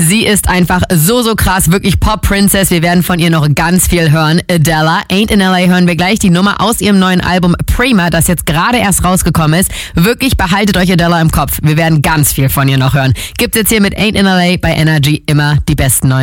Sie ist einfach so krass, wirklich Pop-Princess. Wir werden von ihr noch ganz viel hören. Adele, Ain't in LA hören wir gleich. Die Nummer aus ihrem neuen Album Prima, das jetzt gerade erst rausgekommen ist. Wirklich behaltet euch Adele im Kopf. Wir werden ganz viel von ihr noch hören. Gibt's jetzt hier mit Ain't in LA bei Energy immer die besten neuen.